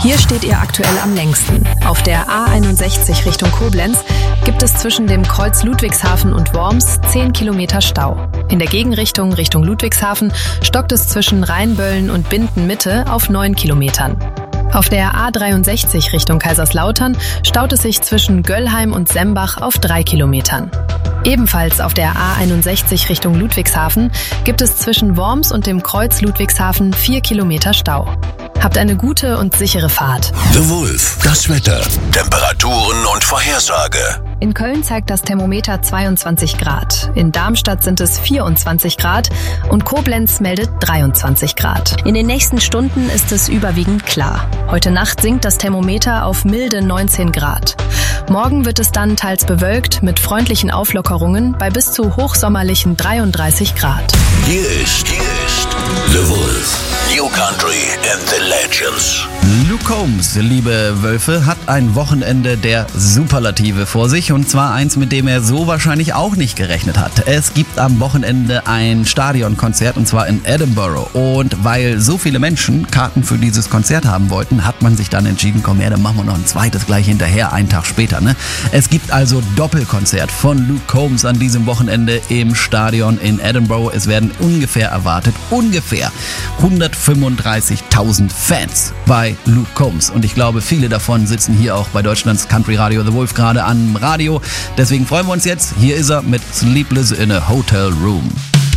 Hier steht ihr aktuell am längsten. Auf der A61 Richtung Koblenz gibt es zwischen dem Kreuz Ludwigshafen und Worms 10 Kilometer Stau. In der Gegenrichtung Richtung Ludwigshafen stockt es zwischen Rheinböllen und Binden-Mitte auf 9 Kilometern. Auf der A63 Richtung Kaiserslautern staut es sich zwischen Göllheim und Sembach auf 3 Kilometern. Ebenfalls auf der A61 Richtung Ludwigshafen gibt es zwischen Worms und dem Kreuz Ludwigshafen 4 Kilometer Stau. Habt eine gute und sichere Fahrt. The Wolf, das Wetter, Temperaturen und Vorhersage. In Köln zeigt das Thermometer 22 Grad. In Darmstadt sind es 24 Grad und Koblenz meldet 23 Grad. In den nächsten Stunden ist es überwiegend klar. Heute Nacht sinkt das Thermometer auf milde 19 Grad. Morgen wird es dann teils bewölkt mit freundlichen Auflockerungen bei bis zu hochsommerlichen 33 Grad. Hier ist The Wolf. New Country and the Legends. Luke Combs, liebe Wölfe, hat ein Wochenende der Superlative vor sich und zwar eins, mit dem er so wahrscheinlich auch nicht gerechnet hat. Es gibt am Wochenende ein Stadionkonzert und zwar in Edinburgh und weil so viele Menschen Karten für dieses Konzert haben wollten, hat man sich dann entschieden, komm her, dann machen wir noch ein zweites gleich hinterher, einen Tag später. Ne? Es gibt also Doppelkonzert von Luke Combs an diesem Wochenende im Stadion in Edinburgh. Es werden ungefähr 135.000 Fans bei Luke Combs. Und ich glaube, viele davon sitzen hier auch bei Deutschlands Country Radio The Wolf gerade am Radio. Deswegen freuen wir uns jetzt. Hier ist er mit Sleepless in a Hotel Room.